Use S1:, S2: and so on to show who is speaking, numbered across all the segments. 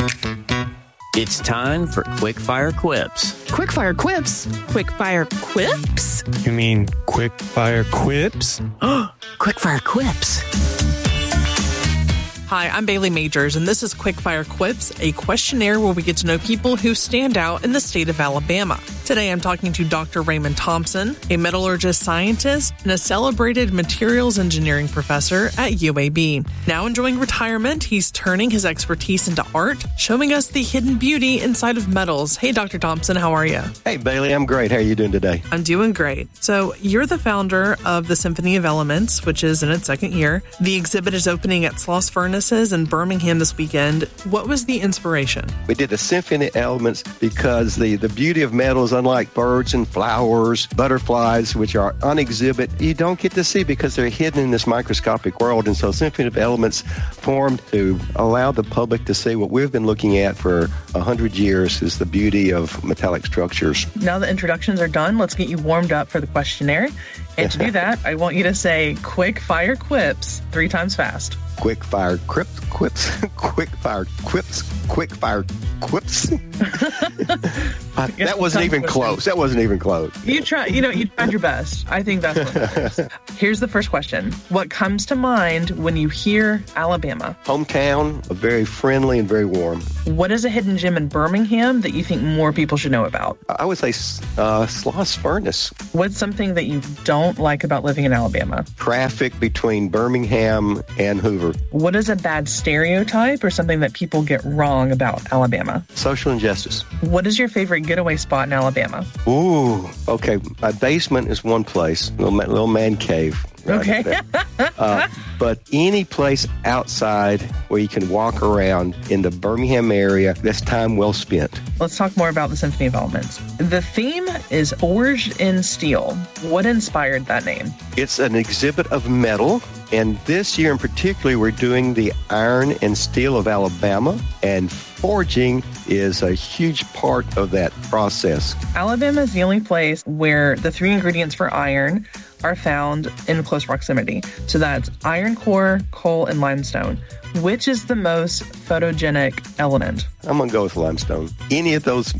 S1: It's time for Quickfire Quips.
S2: Quickfire Quips? Quickfire Quips?
S3: You mean Quickfire Quips?
S1: Quickfire Quips.
S4: Hi, I'm Bailey Majors, and this is Quickfire Quips, a questionnaire where we get to know people who stand out in the state of Alabama. Today, I'm talking to Dr. Raymond Thompson, a metallurgist scientist and a celebrated materials engineering professor at UAB. Now enjoying retirement, he's turning his expertise into art, showing us the hidden beauty inside of metals. Hey, Dr. Thompson, how are you?
S5: Hey, Bailey, I'm great. How are you doing today?
S4: I'm doing great. So, you're the founder of the Symphony of Elements, which is in its second year. The exhibit is opening at Sloss Furnaces in Birmingham this weekend. What was the inspiration?
S5: We did the Symphony of Elements because the beauty of metals, unlike birds and flowers, butterflies, which are on exhibit, you don't get to see because they're hidden in this microscopic world. And so Symphony of Elements formed to allow the public to see what we've been looking at for 100 years is the beauty of metallic structures.
S4: Now the introductions are done, let's get you warmed up for the questionnaire. And to do that, I want you to say quick fire quips 3 times fast.
S5: Quick fire quips, quick fire quips, quick fire quips. That wasn't even close.
S4: You tried your best. I think that's what matters. Here's the first question. What comes to mind when you hear Alabama?
S5: Hometown, very friendly and very warm.
S4: What is a hidden gem in Birmingham that you think more people should know about?
S5: I would say Sloss Furnace.
S4: What's something that you don't like about living in Alabama?
S5: Traffic between Birmingham and Hoover.
S4: What is a bad stereotype or something that people get wrong about Alabama?
S5: Social injustice.
S4: What is your favorite getaway spot in Alabama?
S5: Ooh, okay. My basement is one place, little man cave. Right?
S4: Okay.
S5: But any place outside where you can walk around in the Birmingham area, that's time well spent.
S4: Let's talk more about the Symphony of Elements. The theme is forged in steel. What inspired that name?
S5: It's an exhibit of metal. And this year in particular, we're doing the iron and steel of Alabama, and forging is a huge part of that process.
S4: Alabama is the only place where the 3 ingredients for iron are found in close proximity. So that's iron core, coal, and limestone. Which is the most photogenic element?
S5: I'm going to go with limestone. Any of those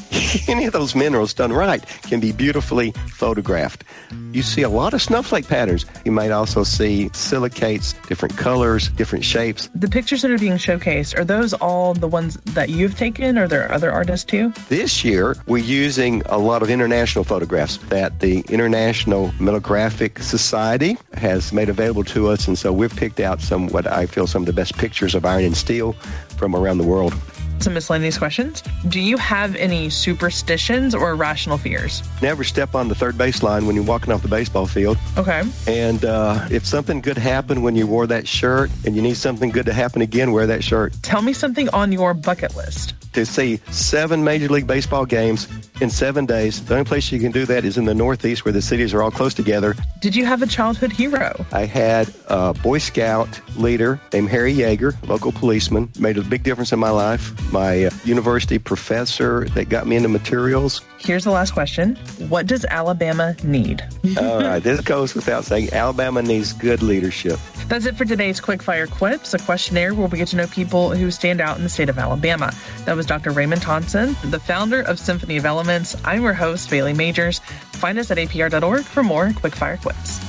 S5: minerals done right can be beautifully photographed. You see a lot of snowflake patterns. You might also see silicates, different colors, different shapes.
S4: The pictures that are being showcased, are those all the ones that you've taken, or are there other artists too?
S5: This year, we're using a lot of international photographs that the International Metallographic Society has made available to us, and so we've picked out some of the best pictures of iron and steel from around the world.
S4: Some miscellaneous questions. Do you have any superstitions or irrational fears?
S5: Never step on the third baseline when you're walking off the baseball field.
S4: Okay.
S5: And if something good happened when you wore that shirt and you need something good to happen again, wear that shirt.
S4: Tell me something on your bucket list.
S5: To see 7 Major League Baseball games in 7 days. The only place you can do that is in the Northeast where the cities are all close together.
S4: Did you have a childhood hero?
S5: I had a Boy Scout leader named Harry Yeager, local policeman, made a big difference in my life. My university professor that got me into materials.
S4: Here's the last question. What does Alabama need?
S5: All right, this goes without saying. Alabama needs good leadership.
S4: That's it for today's Quickfire Quips, a questionnaire where we get to know people who stand out in the state of Alabama. That was Dr. Raymond Thompson, the founder of Symphony of Elements. I'm your host, Bailey Majors. Find us at apr.org for more Quickfire Quips.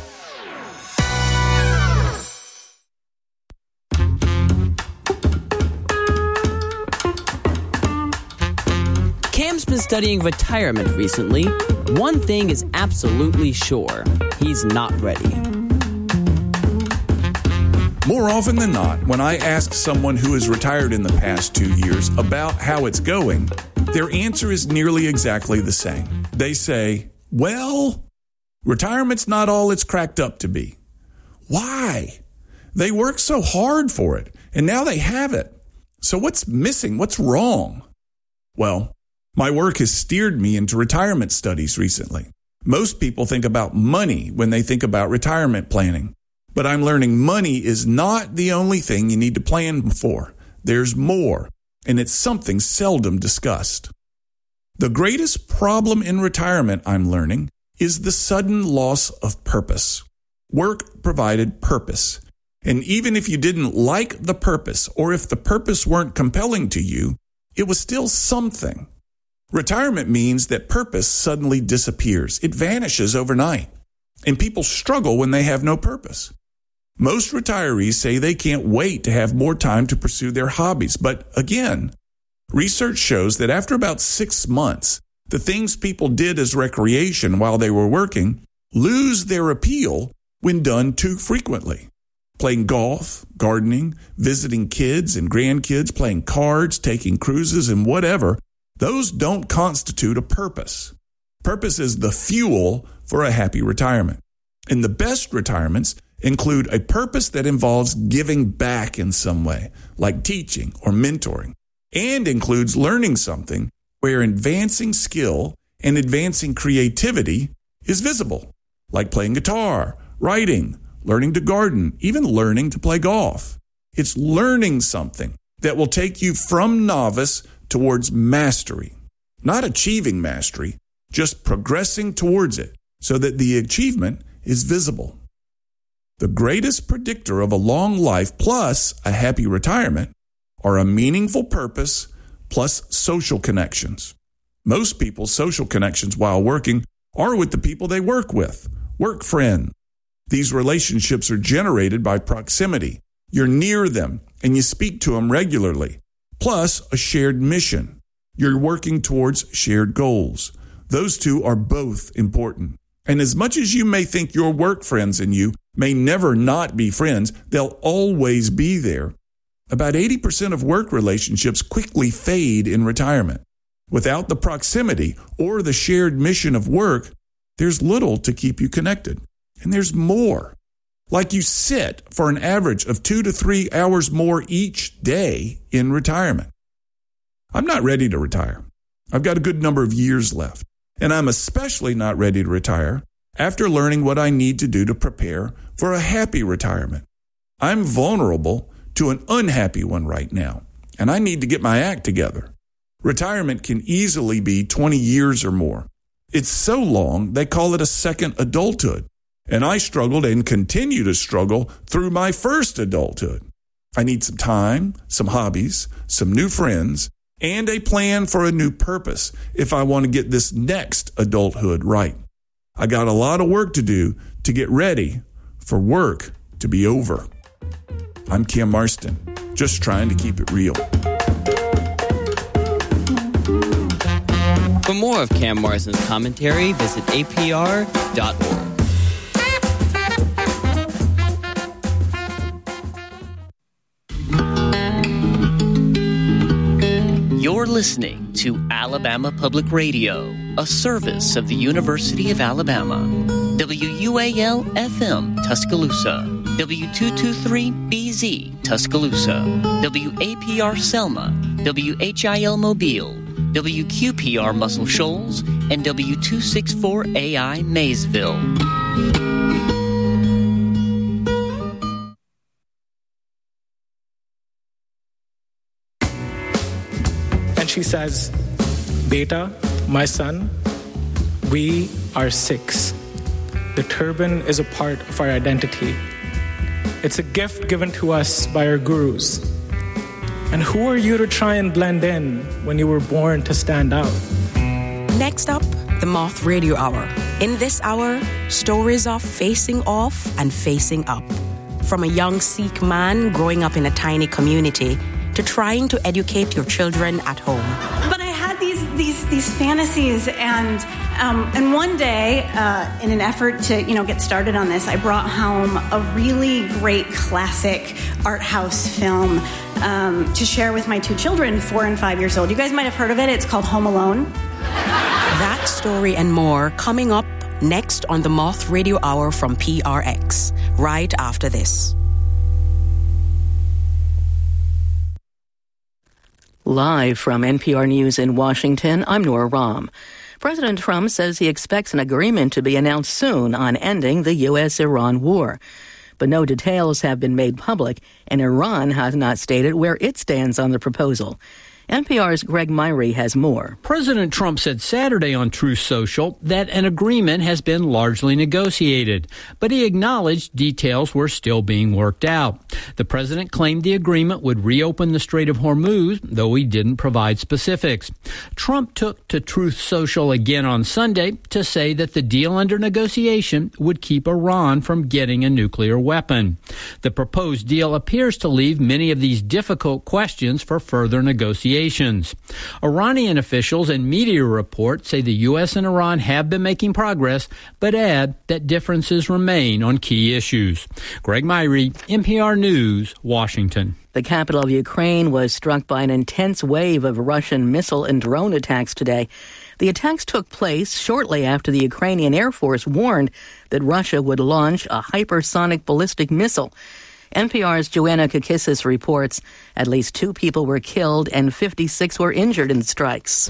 S1: Cam's been studying retirement recently. One thing is absolutely sure. He's not ready.
S6: More often than not, when I ask someone who has retired in the past 2 years about how it's going, their answer is nearly exactly the same. They say, well, retirement's not all it's cracked up to be. Why? They worked so hard for it, and now they have it. So what's missing? What's wrong? Well, my work has steered me into retirement studies recently. Most people think about money when they think about retirement planning. But I'm learning money is not the only thing you need to plan for. There's more, and it's something seldom discussed. The greatest problem in retirement, I'm learning, is the sudden loss of purpose. Work provided purpose. And even if you didn't like the purpose, or if the purpose weren't compelling to you, it was still something. Retirement means that purpose suddenly disappears. It vanishes overnight. And people struggle when they have no purpose. Most retirees say they can't wait to have more time to pursue their hobbies. But again, research shows that after about 6 months, the things people did as recreation while they were working lose their appeal when done too frequently. Playing golf, gardening, visiting kids and grandkids, playing cards, taking cruises, and whatever, those don't constitute a purpose. Purpose is the fuel for a happy retirement. And the best retirements include a purpose that involves giving back in some way, like teaching or mentoring, and includes learning something where advancing skill and advancing creativity is visible, like playing guitar, writing, learning to garden, even learning to play golf. It's learning something that will take you from novice towards mastery. Not achieving mastery, just progressing towards it so that the achievement is visible. The greatest predictor of a long life plus a happy retirement are a meaningful purpose plus social connections. Most people's social connections while working are with the people they work with, work friends. These relationships are generated by proximity. You're near them and you speak to them regularly, plus a shared mission. You're working towards shared goals. Those two are both important. And as much as you may think your work friends and you may never not be friends, they'll always be there. About 80% of work relationships quickly fade in retirement. Without the proximity or the shared mission of work, there's little to keep you connected. And there's more. Like you sit for an average of 2 to 3 hours more each day in retirement. I'm not ready to retire. I've got a good number of years left. And I'm especially not ready to retire after learning what I need to do to prepare for a happy retirement. I'm vulnerable to an unhappy one right now, and I need to get my act together. Retirement can easily be 20 years or more. It's so long, they call it a second adulthood. And I struggled and continue to struggle through my first adulthood. I need some time, some hobbies, some new friends, and a plan for a new purpose if I want to get this next adulthood right. I got a lot of work to do to get ready for work to be over. I'm Cam Marston, just trying to keep it real.
S1: For more of Cam Marston's commentary, visit apr.org. You're listening to Alabama Public Radio, a service of the University of Alabama. WUAL-FM Tuscaloosa, W223BZ Tuscaloosa, WAPR Selma, WHIL Mobile, WQPR Muscle Shoals, and W264AI Maysville.
S7: And she says, "Beta, my son, we are 6. The turban is a part of our identity. It's a gift given to us by our gurus. And who are you to try and blend in when you were born to stand out?"
S8: Next up, the Moth Radio Hour. In this hour, stories of facing off and facing up. From a young Sikh man growing up in a tiny community to trying to educate your children at home.
S9: But I had these fantasies, and one day, in an effort to get started on this, I brought home a really great classic art house film to share with my 2 children, 4 and 5 years old. You guys might have heard of it. It's called Home Alone.
S8: That story and more coming up next on the Moth Radio Hour from PRX, right after this.
S10: Live from NPR News in Washington, I'm Nora Rahm. President Trump says he expects an agreement to be announced soon on ending the U.S.-Iran war. But no details have been made public, and Iran has not stated where it stands on the proposal. NPR's Greg Myrie has more.
S11: President Trump said Saturday on Truth Social that an agreement has been largely negotiated, but he acknowledged details were still being worked out. The president claimed the agreement would reopen the Strait of Hormuz, though he didn't provide specifics. Trump took to Truth Social again on Sunday to say that the deal under negotiation would keep Iran from getting a nuclear weapon. The proposed deal appears to leave many of these difficult questions for further negotiations. Iranian officials and media reports say the U.S. and Iran have been making progress, but add that differences remain on key issues. Greg Myrie, NPR News, Washington.
S10: The capital of Ukraine was struck by an intense wave of Russian missile and drone attacks today. The attacks took place shortly after the Ukrainian Air Force warned that Russia would launch a hypersonic ballistic missile. NPR's Joanna Kakissis reports at least 2 people were killed and 56 were injured in the strikes.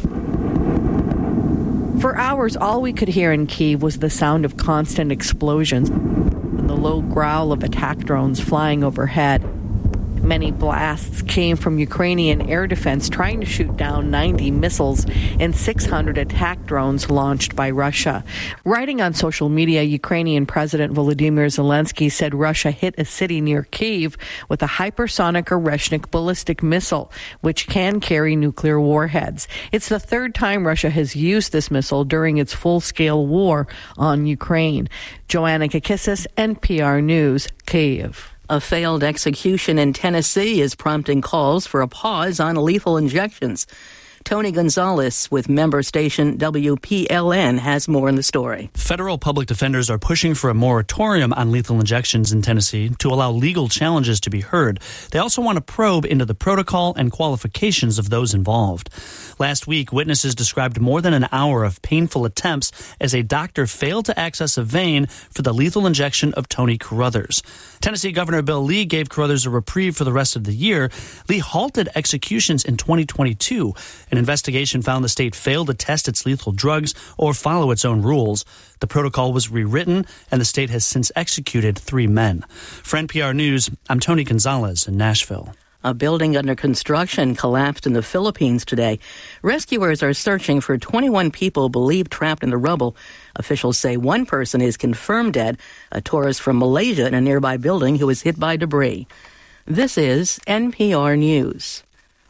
S12: For hours, all we could hear in Kyiv was the sound of constant explosions and the low growl of attack drones flying overhead. Many blasts came from Ukrainian air defense trying to shoot down 90 missiles and 600 attack drones launched by Russia. Writing on social media, Ukrainian President Volodymyr Zelensky said Russia hit a city near Kyiv with a hypersonic Oreshnik ballistic missile, which can carry nuclear warheads. It's the 3rd time Russia has used this missile during its full-scale war on Ukraine. Joanna Kakissis, NPR News, Kyiv.
S10: A failed execution in Tennessee is prompting calls for a pause on lethal injections. Tony Gonzalez with member station WPLN has more in the story.
S13: Federal public defenders are pushing for a moratorium on lethal injections in Tennessee to allow legal challenges to be heard. They also want to probe into the protocol and qualifications of those involved. Last week, witnesses described more than an hour of painful attempts as a doctor failed to access a vein for the lethal injection of Tony Carruthers. Tennessee Governor Bill Lee gave Carruthers a reprieve for the rest of the year. Lee halted executions in 2022. An investigation found the state failed to test its lethal drugs or follow its own rules. The protocol was rewritten, and the state has since executed 3 men. For NPR News, I'm Tony Gonzalez in Nashville.
S10: A building under construction collapsed in the Philippines today. Rescuers are searching for 21 people believed trapped in the rubble. Officials say one person is confirmed dead, a tourist from Malaysia in a nearby building who was hit by debris. This is NPR News.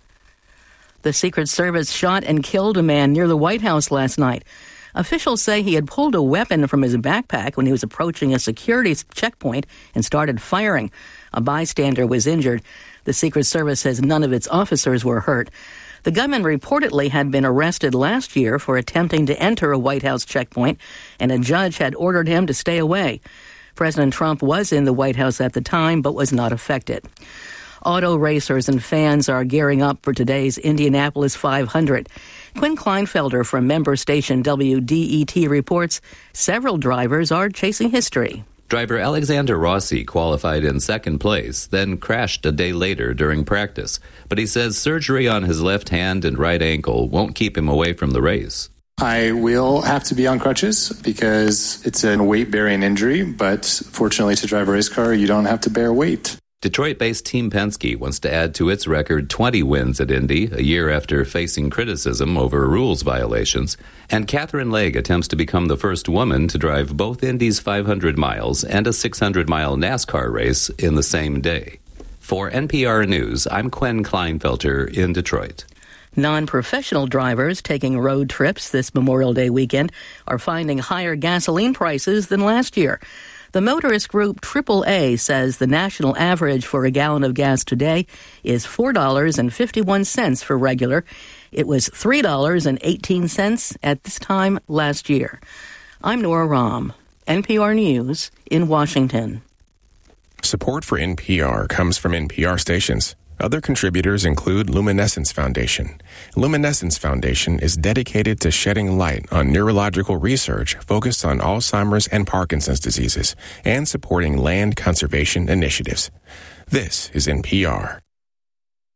S10: The Secret Service shot and killed a man near the White House last night. Officials say he had pulled a weapon from his backpack when he was approaching a security checkpoint and started firing. A bystander was injured. The Secret Service says none of its officers were hurt. The gunman reportedly had been arrested last year for attempting to enter a White House checkpoint, and a judge had ordered him to stay away. President Trump was in the White House at the time, but was not affected. Auto racers and fans are gearing up for today's Indianapolis 500. Quinn Kleinfelder from member station WDET reports several drivers are chasing history.
S14: Driver Alexander Rossi qualified in second place, then crashed a day later during practice. But he says surgery on his left hand and right ankle won't keep him away from the race.
S15: I will have to be on crutches because it's a weight-bearing injury, but fortunately to drive a race car, you don't have to bear weight.
S14: Detroit-based Team Penske wants to add to its record 20 wins at Indy, a year after facing criticism over rules violations. And Catherine Legge attempts to become the first woman to drive both Indy's 500 miles and a 600-mile NASCAR race in the same day. For NPR News, I'm Quinn Kleinfelter in Detroit.
S10: Non-professional drivers taking road trips this Memorial Day weekend are finding higher gasoline prices than last year. The motorist group AAA says the national average for a gallon of gas today is $4.51 for regular. It was $3.18 at this time last year. I'm Nora Rahm, NPR News in Washington.
S16: Support for NPR comes from NPR stations. Other contributors include Luminescence Foundation. Luminescence Foundation is dedicated to shedding light on neurological research focused on Alzheimer's and Parkinson's diseases and supporting land conservation initiatives. This is NPR.